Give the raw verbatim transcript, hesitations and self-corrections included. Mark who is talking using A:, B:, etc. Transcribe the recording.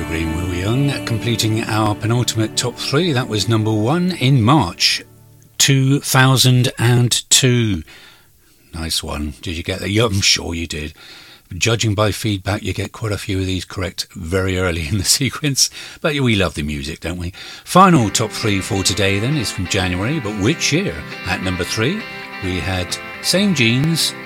A: Evergreen, Will Young, completing our penultimate top three. That was number one in March two thousand two. Nice one. Did you get that? Yeah, I'm sure you did. Judging by feedback, you get quite a few of these correct very early in the sequence. But we love the music, don't we? Final top three for today then is from January, but which year? At number three, we had Same Jeans